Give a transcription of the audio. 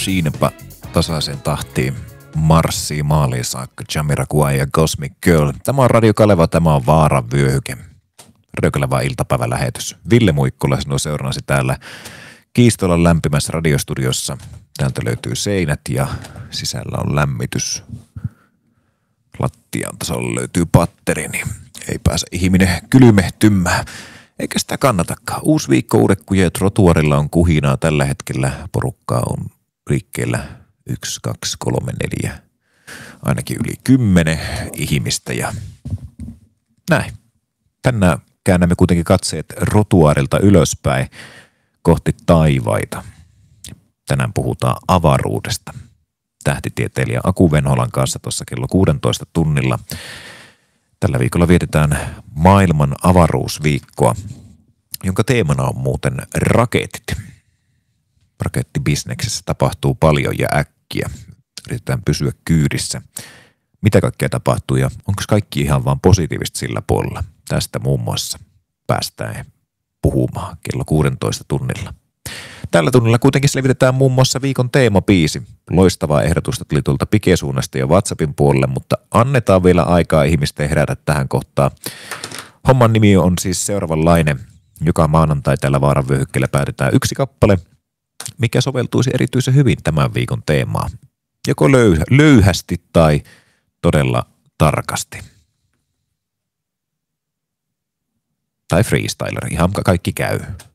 Siinäpä tasaisen tahtiin marssii maaliin saakka Jamiroquai ja Cosmic Girl. Tämä on Radio Kaleva, tämä on Vaaran vyöhyke. Radio Kaleva iltapäivälähetys. Ville Muikkula sinua seurannasi täällä Kiistolan lämpimässä radiostudiossa. Täältä löytyy seinät ja sisällä on lämmitys. Lattian tasolla löytyy patteri, niin ei pääse ihminen kylmehtymään. Eikä sitä kannatakaan. Uusi viikko, uudet kujeet, trotuarilla on kuhinaa tällä hetkellä. Porukkaa on liikkeellä 1, 2, 3, 4, ainakin yli 10 ihmistä ja näin. Tänään käännämme kuitenkin katseet rotuaarilta ylöspäin kohti taivaita. Tänään puhutaan avaruudesta. Tähtitieteilijä Aku Venholan kanssa tuossa kello 16 tunnilla. Tällä viikolla vietetään maailman avaruusviikkoa, jonka teemana on muuten raketit. Rakettibisneksessä tapahtuu paljon ja äkkiä. Yritetään pysyä kyydissä. Mitä kaikkea tapahtuu ja onko kaikki ihan vaan positiivista sillä puolella? Tästä muun muassa päästään puhumaan kello 16 tunnilla. Tällä tunnilla kuitenkin selvitetään muun muassa viikon teemabiisi. Loistavaa ehdotusta tuli tuolta Pike-suunnasta ja WhatsAppin puolelle, mutta annetaan vielä aikaa ihmisten herätä tähän kohtaan. Homman nimi on siis seuraavanlainen. Joka maanantai tällä Vaaran vyöhykkeellä päätetään yksi kappale, mikä soveltuisi erityisen hyvin tämän viikon teemaan. Joko löyhästi tai todella tarkasti. Tai freestyler, ihan kaikki käy.